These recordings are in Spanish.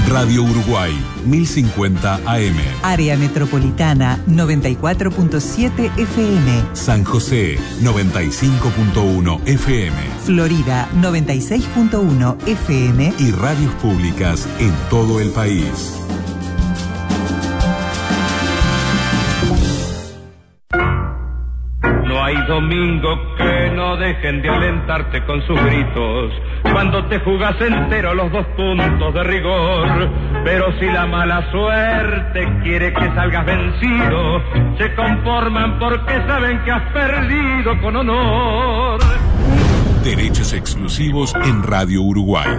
Radio Uruguay, 1050 AM. Área Metropolitana, 94.7 FM. San José, 95.1 FM. Florida, 96.1 FM. Y radios públicas en todo el país. No hay domingo que no dejen de alentarte con sus gritos cuando te jugás entero los 2 puntos de rigor. Pero si la mala suerte quiere que salgas vencido, se conforman porque saben que has perdido con honor. Derechos exclusivos en Radio Uruguay.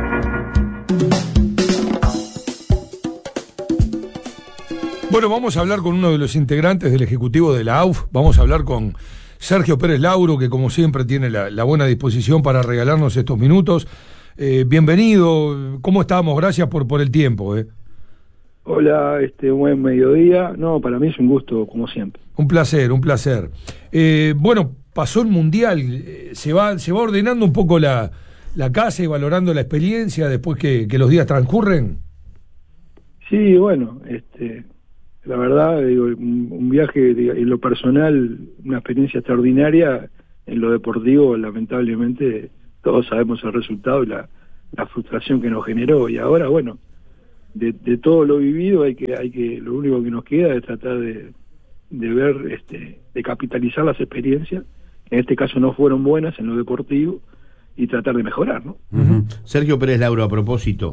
Bueno, vamos a hablar con uno de los integrantes del Ejecutivo de la AUF. Vamos a hablar con Sergio Pérez Lauro, que como siempre tiene la buena disposición para regalarnos estos minutos. Bienvenido, ¿cómo estamos? Gracias por el tiempo. Hola, buen mediodía. No, para mí es un gusto, como siempre. Un placer, un placer. Bueno, pasó el Mundial, se va ordenando un poco la casa y valorando la experiencia después que los días transcurren. Sí, bueno, la verdad, digo, un viaje en lo personal, una experiencia extraordinaria. En lo deportivo, lamentablemente, todos sabemos el resultado y la frustración que nos generó. Y ahora, bueno, de todo lo vivido, lo único que nos queda es tratar de ver, de capitalizar las experiencias, que en este caso no fueron buenas en lo deportivo, y tratar de mejorar, ¿no? Uh-huh. Sergio Pérez Lauro, a propósito,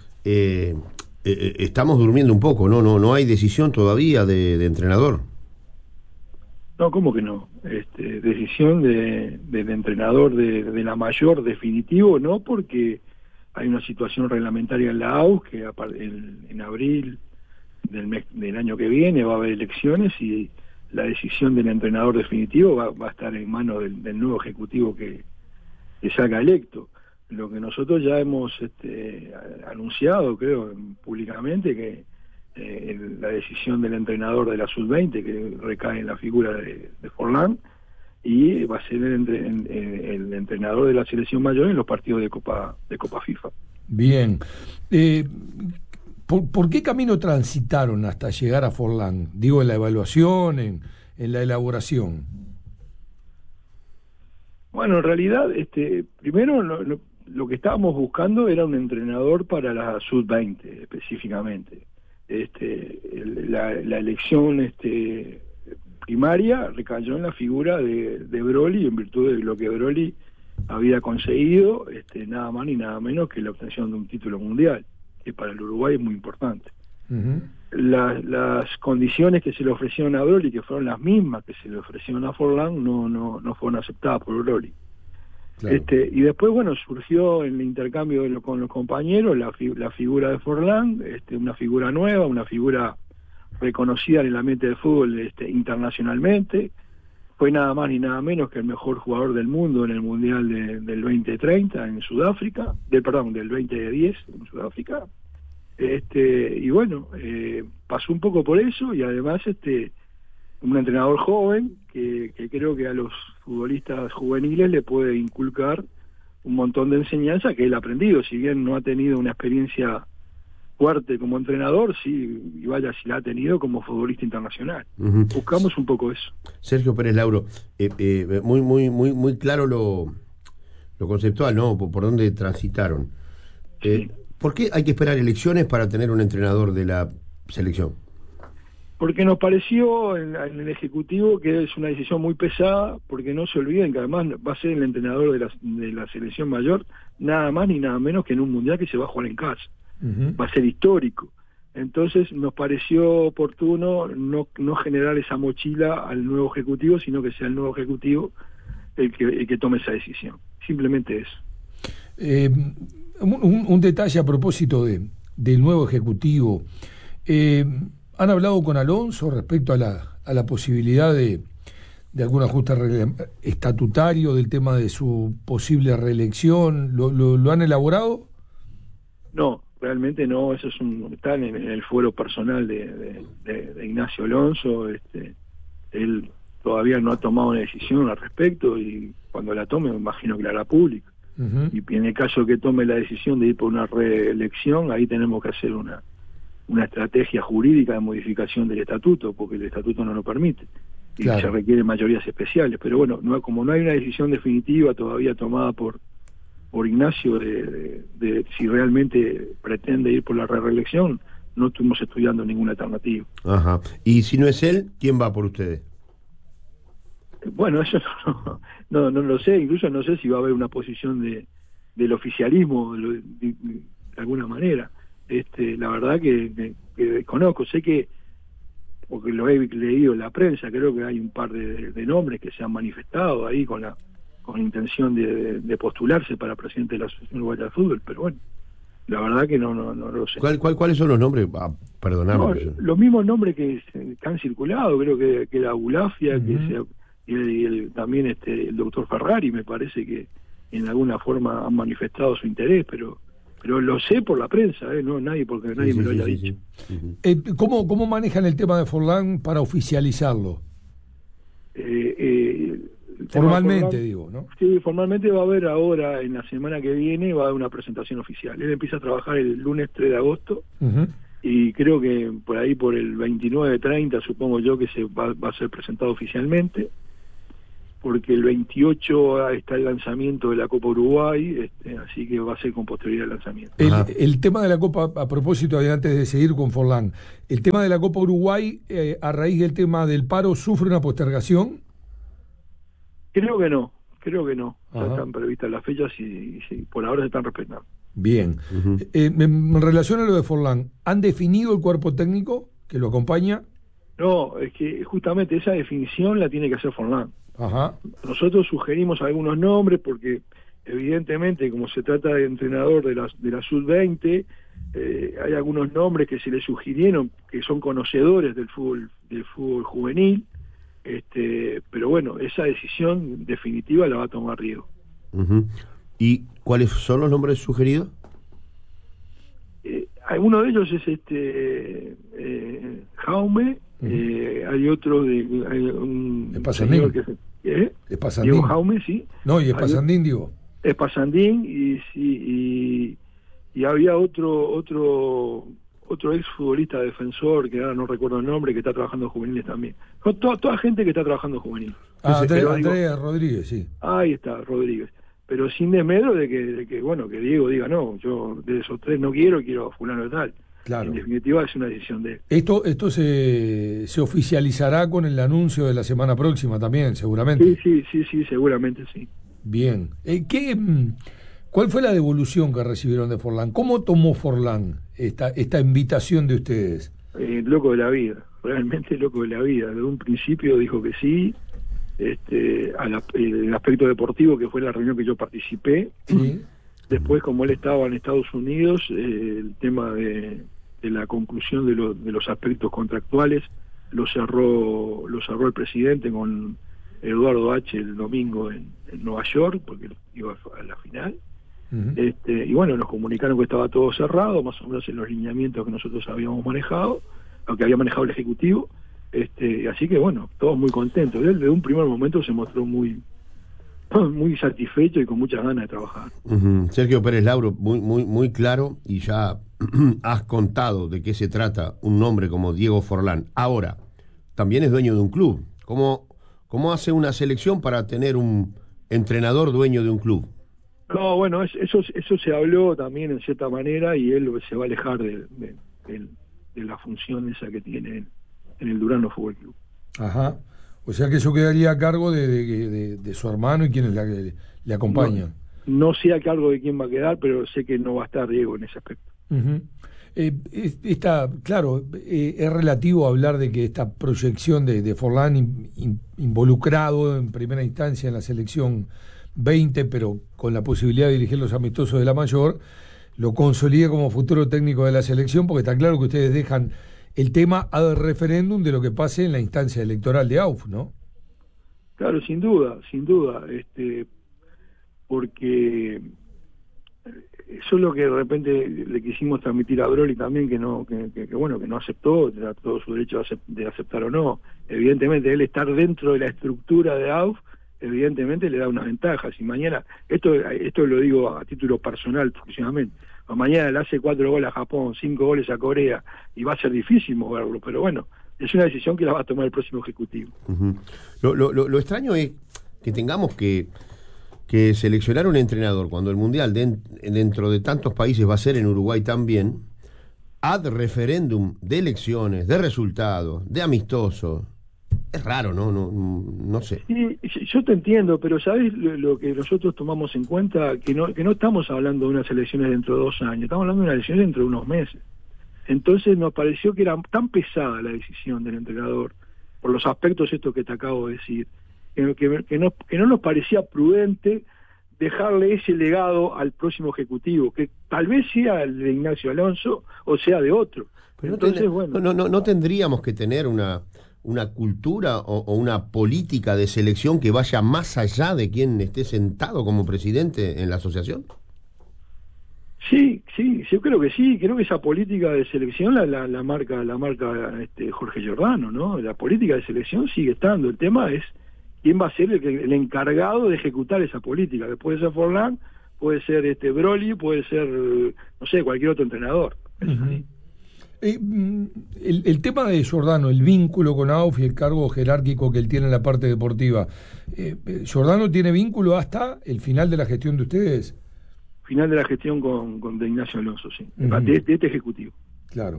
estamos durmiendo un poco, no hay decisión todavía de entrenador. No, ¿cómo que no? Decisión de entrenador de la mayor definitivo, no, porque hay una situación reglamentaria en la AUF que en abril del año que viene va a haber elecciones y la decisión del entrenador definitivo va a estar en manos del nuevo ejecutivo que salga electo. Lo que nosotros ya hemos anunciado, creo, públicamente, que la decisión del entrenador de la Sub-20, que recae en la figura de Forlán, y va a ser el entrenador de la selección mayor en los partidos de Copa FIFA. Bien. ¿Por qué camino transitaron hasta llegar a Forlán? Digo, en la evaluación, en la elaboración. Bueno, en realidad, primero lo que estábamos buscando era un entrenador para la Sub-20 específicamente. La elección primaria recayó en la figura de Broly, en virtud de lo que Broly había conseguido, nada más ni nada menos que la obtención de un título mundial, que para el Uruguay es muy importante. Uh-huh. Las condiciones que se le ofrecieron a Broly, que fueron las mismas que se le ofrecieron a Forlán, no fueron aceptadas por Broly. Claro. Y después, bueno, surgió en el intercambio con los compañeros la figura de Forlán, una figura nueva, una figura reconocida en el ambiente del fútbol internacionalmente. Fue nada más ni nada menos que el mejor jugador del mundo en el Mundial del 2030 en Sudáfrica, del 2010 en Sudáfrica. Y bueno, pasó un poco por eso, y además un entrenador joven que creo que a los futbolistas juveniles le puede inculcar un montón de enseñanza que él ha aprendido, si bien no ha tenido una experiencia fuerte como entrenador, sí, y vaya si la ha tenido como futbolista internacional. Uh-huh. Buscamos un poco eso. Sergio Pérez Lauro, muy claro lo conceptual, ¿no? Por dónde transitaron. Sí. ¿Por qué hay que esperar elecciones para tener un entrenador de la selección? Porque nos pareció en el Ejecutivo que es una decisión muy pesada, porque no se olviden que además va a ser el entrenador de la selección mayor, nada más ni nada menos que en un mundial que se va a jugar en casa. Uh-huh. Va a ser histórico. Entonces nos pareció oportuno no generar esa mochila al nuevo Ejecutivo, sino que sea el nuevo Ejecutivo el que tome esa decisión. Simplemente eso. Un detalle a propósito del nuevo Ejecutivo. ¿Han hablado con Alonso respecto a la posibilidad de algún ajuste estatutario, del tema de su posible reelección? ¿Lo han elaborado? No, realmente no. Eso está en el fuero personal de Ignacio Alonso. Él todavía no ha tomado una decisión al respecto, y cuando la tome me imagino que la hará pública. Y en el caso que tome la decisión de ir por una reelección, ahí tenemos que hacer una estrategia jurídica de modificación del estatuto, porque el estatuto no lo permite. Y claro, se requieren mayorías especiales. Pero bueno, como no hay una decisión definitiva todavía tomada por Ignacio de si realmente pretende ir por la reelección, no estuvimos estudiando ninguna alternativa. Ajá. Y si no es él, ¿quién va por ustedes? Bueno, eso no lo sé, incluso no sé si va a haber una posición del oficialismo de alguna manera. La verdad que desconozco, sé que, porque lo he leído en la prensa, creo que hay un par de nombres que se han manifestado ahí con intención de postularse para presidente de la Asociación Uruguaya de Fútbol, pero bueno, la verdad que no lo sé. ¿Cuáles son los nombres? Perdóname. Los mismos nombres que han circulado, creo que la Bulafia, también el doctor Ferrari, me parece que en alguna forma han manifestado su interés, pero lo sé por la prensa, no porque nadie me lo haya dicho. Sí. ¿Cómo manejan el tema de Forlán para oficializarlo? Formalmente, digo, ¿no? Sí, formalmente va a haber ahora, en la semana que viene, va a haber una presentación oficial. Él empieza a trabajar el lunes 3 de agosto, y creo que por ahí, por el 29-30, supongo yo que se va a ser presentado oficialmente, porque el 28 está el lanzamiento de la Copa Uruguay, así que va a ser con posterioridad al lanzamiento. El tema de la Copa, a propósito, antes de seguir con Forlán, el tema de la Copa Uruguay, a raíz del tema del paro, ¿sufre una postergación? Creo que no. Ya Ajá. están previstas las fechas y por ahora se están respetando. Bien. En relación a lo de Forlán, ¿han definido el cuerpo técnico que lo acompaña? No, es que justamente esa definición la tiene que hacer Forlán. Ajá. Nosotros sugerimos algunos nombres porque evidentemente, como se trata de entrenador de la Sub-20, hay algunos nombres que se le sugirieron que son conocedores del fútbol juvenil, pero bueno, esa decisión definitiva la va a tomar Riego. ¿Y cuáles son los nombres sugeridos? Alguno de ellos es Jaume. Hay otro un señor que ¿Es Pasandín? Diego Jaume, sí. No, y es Pasandín, digo. Es Pasandín, y había otro exfutbolista defensor, que ahora no recuerdo el nombre, que está trabajando en juveniles también. Toda gente que está trabajando en juveniles. Andrea Rodríguez, sí. Ahí está, Rodríguez. Pero sin desmedro de que Diego diga, no, yo de esos tres no quiero a fulano de tal. Claro. En definitiva es una decisión de él. Esto se oficializará con el anuncio de la semana próxima también, seguramente. Sí, seguramente sí. Bien. ¿Cuál fue la devolución que recibieron de Forlán? ¿Cómo tomó Forlán esta invitación de ustedes? Loco de la vida, realmente loco de la vida. Desde un principio dijo que sí. El aspecto deportivo, que fue la reunión que yo participé. Sí. Después, como él estaba en Estados Unidos, el tema de la conclusión de los aspectos contractuales lo cerró el presidente con Eduardo H. el domingo en Nueva York, porque iba a la final. Y bueno, nos comunicaron que estaba todo cerrado, más o menos en los lineamientos que nosotros habíamos manejado, lo que había manejado el Ejecutivo. Así que bueno, todos muy contentos. Él desde un primer momento se mostró muy satisfecho y con muchas ganas de trabajar. Sergio Pérez Lauro, muy claro, y ya has contado de qué se trata un nombre como Diego Forlán. Ahora, también es dueño de un club. ¿Cómo hace una selección para tener un entrenador dueño de un club? No, bueno, eso se habló también en cierta manera, y él se va a alejar de la función esa que tiene en el Durano Fútbol Club. Ajá. O sea que eso quedaría a cargo de su hermano y quienes le acompañan. No sé a cargo de quién va a quedar, pero sé que no va a estar Diego en ese aspecto. Claro, es relativo hablar de que esta proyección de Forlán involucrado en primera instancia en la selección 20, pero con la posibilidad de dirigir los amistosos de la mayor, lo consolide como futuro técnico de la selección, porque está claro que ustedes dejan el tema al referéndum de lo que pase en la instancia electoral de AUF, ¿no? Claro, sin duda, porque eso es lo que de repente le quisimos transmitir a Broly también, que no aceptó, era todo su derecho de aceptar o no. Evidentemente, él estar dentro de la estructura de AUF evidentemente le da una ventaja. Si mañana, esto lo digo a título personal, exclusivamente, o mañana le hace 4 goles a Japón, 5 goles a Corea, y va a ser difícil moverlo, pero bueno, es una decisión que la va a tomar el próximo ejecutivo. Uh-huh. Lo extraño es que tengamos que seleccionar un entrenador cuando el Mundial dentro de tantos países va a ser en Uruguay también, ad referéndum de elecciones, de resultados, de amistosos. Es raro, no sé. Sí, yo te entiendo, pero ¿sabes lo que nosotros tomamos en cuenta? Que no estamos hablando de unas elecciones dentro de 2 años, estamos hablando de unas elecciones dentro de unos meses. Entonces nos pareció que era tan pesada la decisión del entrenador, por los aspectos estos que te acabo de decir, que no nos parecía prudente dejarle ese legado al próximo ejecutivo, que tal vez sea el de Ignacio Alonso o sea de otro. Pero entonces, no tendríamos que tener una cultura o una política de selección que vaya más allá de quien esté sentado como presidente en la asociación. Sí, yo creo que sí, creo que esa política de selección la marca Jorge Giordano, ¿no? La política de selección sigue estando, el tema es quién va a ser el encargado de ejecutar esa política, que puede ser Forlán, puede ser Broly, puede ser, no sé, cualquier otro entrenador. Uh-huh. El tema de Giordano, el vínculo con AUF y el cargo jerárquico que él tiene en la parte deportiva, ¿Giordano tiene vínculo hasta el final de la gestión de ustedes? Final de la gestión con de Ignacio Alonso, sí, uh-huh. de este ejecutivo. Claro.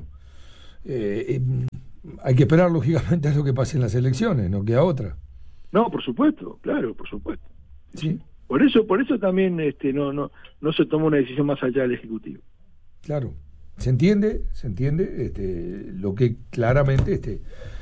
Hay que esperar, lógicamente, a lo que pase en las elecciones, no queda otra. No, por supuesto, claro, por supuesto. Sí. Por eso también no se toma una decisión más allá del ejecutivo. Claro. Se entiende lo que claramente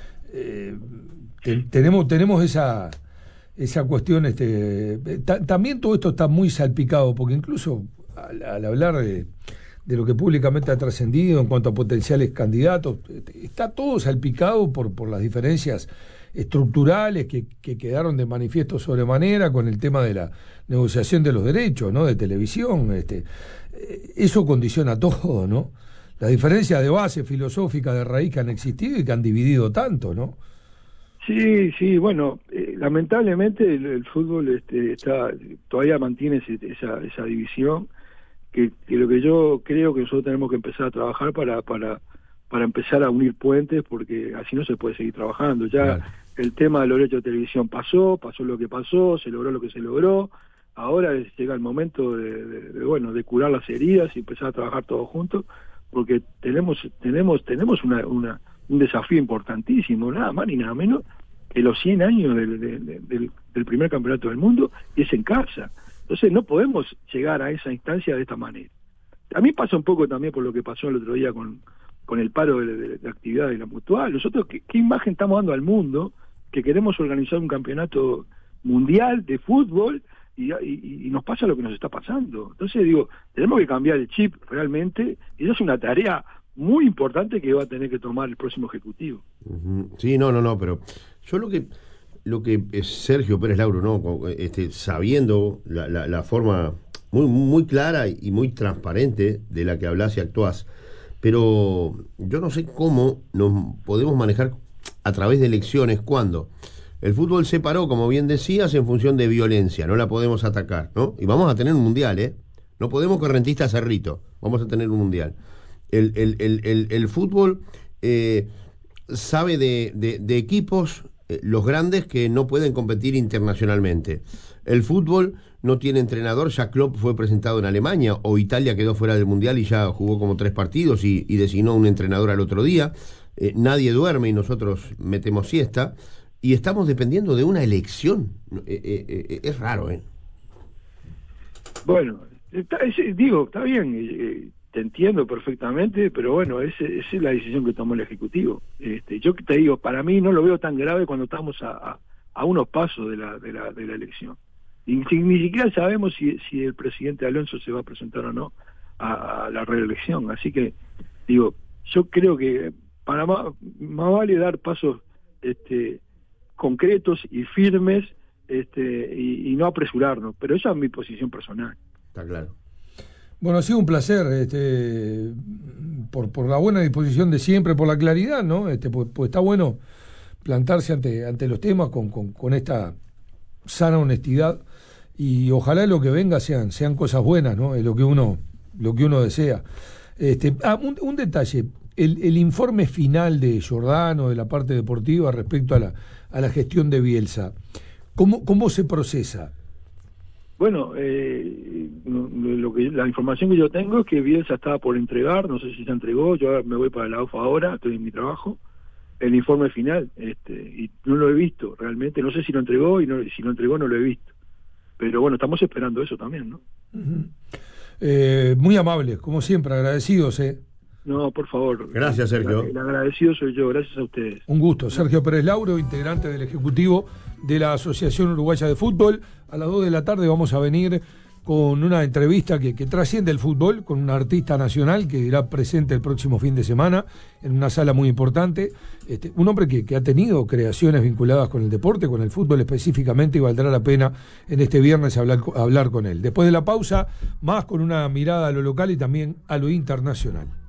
tenemos esa cuestión. También todo esto está muy salpicado, porque incluso al hablar de lo que públicamente ha trascendido en cuanto a potenciales candidatos, está todo salpicado por las diferencias estructurales que quedaron de manifiesto sobremanera con el tema de la negociación de los derechos, ¿no? De televisión. Eso condiciona todo, ¿no? Las diferencias de base filosófica de raíz que han existido y que han dividido tanto, ¿no? Sí, bueno, lamentablemente el fútbol todavía mantiene esa división, que lo que yo creo que nosotros tenemos que empezar a trabajar para empezar a unir puentes, porque así no se puede seguir trabajando. Ya claro. El tema de los derechos de televisión pasó lo que pasó, se logró lo que se logró. Ahora llega el momento de curar las heridas y empezar a trabajar todos juntos, porque tenemos un desafío importantísimo, nada más ni nada menos que los 100 años del primer campeonato del mundo, y es en casa. Entonces no podemos llegar a esa instancia de esta manera. A mí pasa un poco también por lo que pasó el otro día con el paro de actividad de la Mutual. Nosotros, ¿qué imagen estamos dando al mundo? Que queremos organizar un campeonato mundial de fútbol y nos pasa lo que nos está pasando. Entonces tenemos que cambiar el chip realmente, y eso es una tarea muy importante que va a tener que tomar el próximo ejecutivo. Uh-huh. Sí, no, pero yo lo que es Sergio Pérez Lauro, ¿no? Sabiendo la forma muy, muy clara y muy transparente de la que hablas y actuás, pero yo no sé cómo nos podemos manejar a través de elecciones cuando el fútbol se paró, como bien decías, en función de violencia, no la podemos atacar, ¿no? Y vamos a tener un mundial, no podemos correntista Cerrito, vamos a tener un mundial. El fútbol sabe de equipos, los grandes, que no pueden competir internacionalmente. El fútbol no tiene entrenador, ya Klopp fue presentado en Alemania, o Italia quedó fuera del mundial y ya jugó como 3 partidos y designó un entrenador al otro día. Nadie duerme y nosotros metemos siesta, y estamos dependiendo de una elección. Es raro, Bueno, está bien, te entiendo perfectamente, pero bueno, esa es la decisión que tomó el Ejecutivo. Yo te digo, para mí no lo veo tan grave cuando estamos a unos pasos de la elección. Y ni siquiera sabemos si el presidente Alonso se va a presentar o no a la reelección. Así que, yo creo que para más vale dar pasos concretos y firmes y no apresurarnos. Pero esa es mi posición personal. Está claro. Bueno, ha sido un placer, por la buena disposición de siempre, por la claridad, ¿no? Pues está bueno plantarse ante los temas con esta sana honestidad, y ojalá lo que venga sean cosas buenas, ¿no? Es lo que uno desea. Un detalle, el informe final de Giordano, de la parte deportiva, respecto a la gestión de Bielsa, ¿cómo se procesa? Bueno, la información que yo tengo es que Bielsa estaba por entregar, no sé si se entregó, yo me voy para la AUFA ahora, estoy en mi trabajo, el informe final, y no lo he visto realmente, no sé si lo entregó, si lo entregó no lo he visto. Pero bueno, estamos esperando eso también, ¿no? Uh-huh. Muy amables, como siempre, agradecidos, No, por favor. Gracias, Sergio. El agradecido soy yo, gracias a ustedes. Un gusto. Sergio Pérez Lauro, integrante del Ejecutivo de la Asociación Uruguaya de Fútbol. A las 2 de la tarde vamos a venir con una entrevista que trasciende el fútbol, con un artista nacional que irá presente el próximo fin de semana en una sala muy importante. Un hombre que ha tenido creaciones vinculadas con el deporte, con el fútbol específicamente, y valdrá la pena en este viernes hablar con él. Después de la pausa, más con una mirada a lo local y también a lo internacional.